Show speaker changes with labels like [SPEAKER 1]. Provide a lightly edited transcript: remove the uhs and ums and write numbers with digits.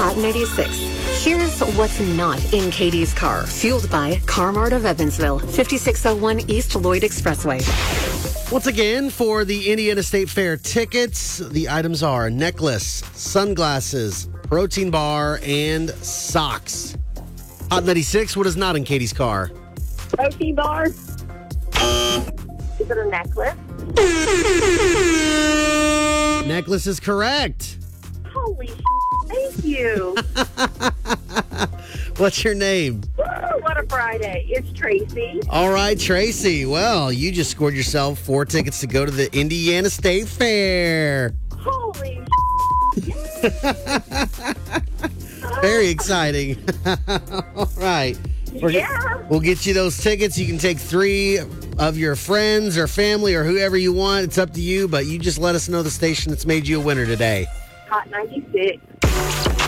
[SPEAKER 1] Hot 96. Here's what's not in Katie's car. Fueled by CarMart of Evansville, 5601 East Lloyd Expressway.
[SPEAKER 2] Once again, for the Indiana State Fair tickets, the items are necklace, sunglasses, protein bar, and socks. Hot 96, what is not in Katie's car?
[SPEAKER 3] Protein bar. Is it a necklace?
[SPEAKER 2] Necklace is correct.
[SPEAKER 3] Holy thank you.
[SPEAKER 2] What's your name?
[SPEAKER 3] Woo, what a Friday. It's Tracy.
[SPEAKER 2] All right, Tracy. Well, you just scored yourself 4 tickets to go to the Indiana State Fair.
[SPEAKER 3] Holy
[SPEAKER 2] Very exciting. All right. We'll get you those tickets. You can take 3 of your friends or family or whoever you want. It's up to you, but you just let us know the station that's made you a winner today.
[SPEAKER 3] Hot 96.